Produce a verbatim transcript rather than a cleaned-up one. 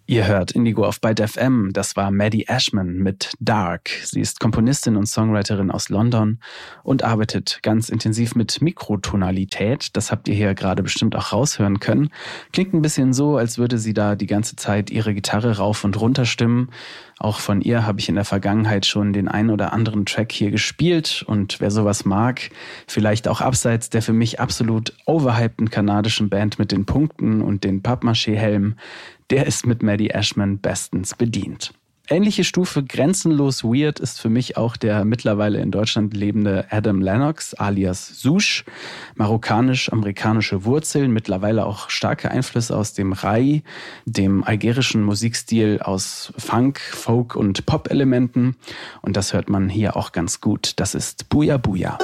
Ihr hört Indigo auf Byte F M. Das war Maddie Ashman mit Dark. Sie ist Komponistin und Songwriterin aus London und arbeitet ganz intensiv mit Mikrotonalität. Das habt ihr hier gerade bestimmt auch raushören können. Klingt ein bisschen so, als würde sie da die ganze Zeit ihre Gitarre rauf und runter stimmen. Auch von ihr habe ich in der Vergangenheit schon den einen oder anderen Track hier gespielt. Und wer sowas mag, vielleicht auch abseits der für mich absolut overhypten kanadischen Band mit den Punkten und den Pappmaché-Helmen, der ist mit Maddie Ashman bestens bedient. Ähnliche Stufe grenzenlos weird ist für mich auch der mittlerweile in Deutschland lebende Adam Lennox alias Souche. Marokkanisch-amerikanische Wurzeln, mittlerweile auch starke Einflüsse aus dem Rai, dem algerischen Musikstil aus Funk, Folk und Pop-Elementen. Und das hört man hier auch ganz gut. Das ist Buja Buja.